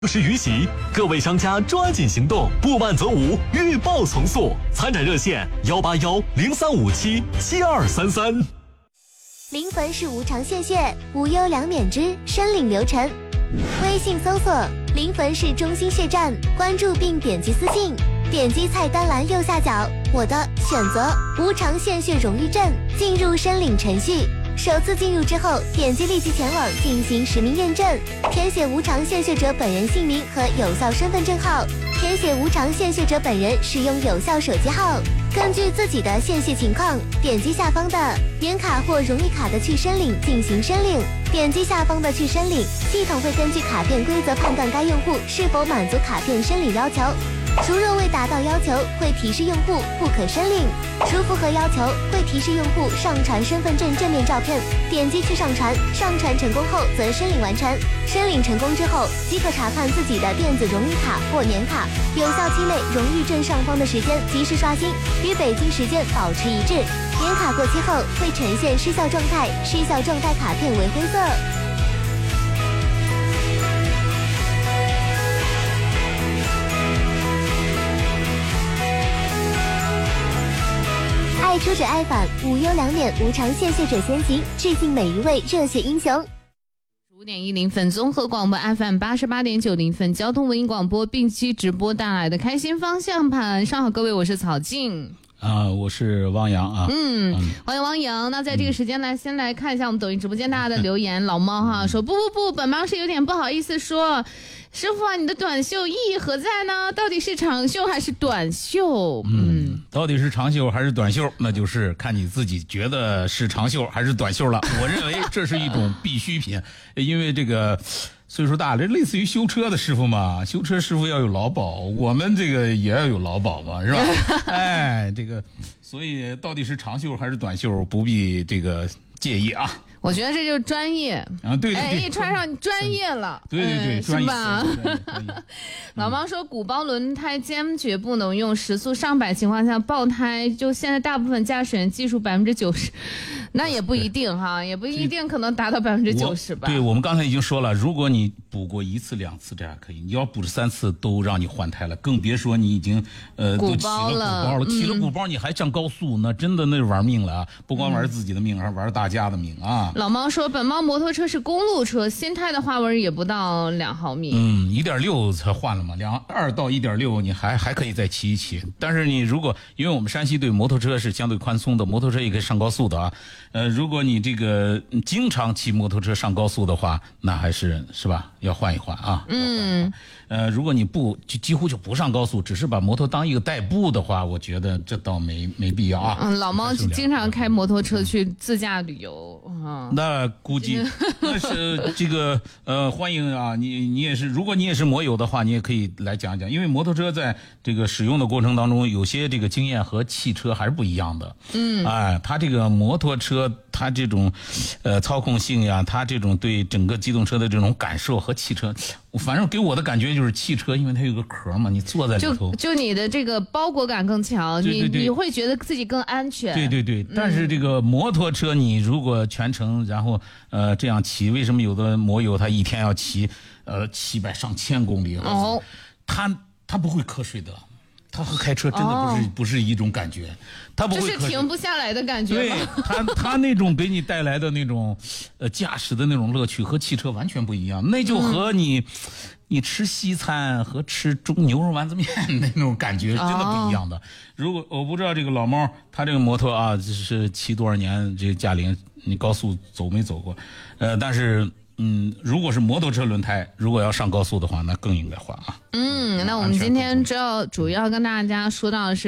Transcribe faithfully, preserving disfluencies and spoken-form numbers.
是逾期，各位商家抓紧行动，不慢则无，欲报从速。参展热线：幺八幺零三五七七二三三。 临汾市无偿献血，无忧两免之申领流程。微信搜索临汾市中心血站，关注并点击私信，点击菜单栏右下角我的，选择无偿献血荣誉证，进入申领程序。首次进入之后，点击立即前往进行实名验证，填写无偿献血者本人姓名和有效身份证号，填写无偿献血者本人使用有效手机号，根据自己的献血情况，点击下方的原卡或荣誉卡的去申领进行申领，点击下方的去申领，系统会根据卡片规则判断该用户是否满足卡片申领要求，除若未达到要求，会提示用户不可申领；如符合要求，会提示用户上传身份证正面照片，点击去上传，上传成功后则申领完成。申领成功之后，即可查看自己的电子荣誉卡或年卡有效期内荣誉证上方的时间及时刷新，与北京时间保持一致。年卡过期后会呈现失效状态，失效状态卡片为灰色。爱出者爱返，无忧两免无偿献血者先行，致敬每一位热血英雄。 五点一零分综合广播 F M 八十八点九零分交通文艺广播并期直播带来的开心方向盘。上好各位，我是曹静。 啊、呃，我是汪洋啊。 嗯，欢迎汪洋。那在这个时间呢，嗯、先来看一下我们抖音直播间大家的留言。老猫哈说不不不，本猫是有点不好意思说。师傅啊，你的短袖意义何在呢？到底是长袖还是短袖？ 嗯，嗯到底是长袖还是短袖，那就是看你自己觉得是长袖还是短袖了。我认为这是一种必需品，因为这个岁数大了，类似于修车的师傅嘛，修车师傅要有劳保，我们这个也要有劳保嘛，是吧？哎，这个，所以到底是长袖还是短袖，不必这个介意啊。 我觉得这就是专业啊，对对对， 哎，一穿上你专业了， 对对对， 哎、 专业是吧？老妈说，鼓包轮胎坚决不能用，时速上百情况下爆胎，就现在大部分驾驶员技术百分之九十，那也不一定哈，也不一定可能达到百分之九十吧。 对，我们刚才已经说了，如果你补过一次两次这样可以，你要补三次都让你换胎了，更别说你已经呃鼓包了， 都起了鼓包了，起了鼓包你还上高速，那真的那玩命了啊！不光玩自己的命，还玩大家的命啊！ 老猫说，本猫摩托车是公路车，新胎的花纹也不到两毫米。 嗯，一点六才换了嘛，两二到一点六，你还还可以再骑一骑。但是你如果因为我们山西对摩托车是相对宽松的，摩托车也可以上高速的啊。呃，如果你这个经常骑摩托车上高速的话，那还是是吧，要换一换啊。 嗯， 呃，如果你不就几乎就不上高速，只是把摩托当一个代步的话，我觉得这倒没没必要啊。 嗯，老猫经常开摩托车去自驾旅游啊。 嗯、那估计那是这个呃，欢迎啊，你你也是，如果你也是摩友的话，你也可以来讲讲，因为摩托车在这个使用的过程当中，有些这个经验和汽车还是不一样的。 嗯， 哎，它这个摩托车，它这种呃操控性呀，它这种对整个机动车的这种感受和汽车，反正给我的感觉就是汽车，因为它有个壳嘛，你坐在里头， 就就你的这个包裹感更强， 对对对， 你你会觉得自己更安全。 对对对，但是这个摩托车，你如果全程然后呃这样骑，为什么有的摩友他一天要骑呃七百上千公里？ 哦， 他他不会瞌睡的。他和开车真的不是、哦、不是一种感觉，他不会就是停不下来的感觉。 对他他那种给你带来的那种呃驾驶的那种乐趣和汽车完全不一样，那就和你、嗯、你吃西餐和吃中牛肉丸子面那种感觉真的不一样的。哦、如果我不知道这个老猫他这个摩托啊，是骑多少年这个驾龄，你高速走没走过？呃，但是。嗯，如果是摩托车轮胎，如果要上高速的话，那更应该换啊。 嗯，那我们今天主要主要跟大家说到的是。